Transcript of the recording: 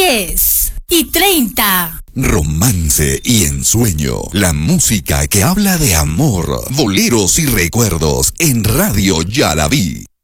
10:30. Romance y ensueño. La música que habla de amor, boleros y recuerdos en Radio Yaraví.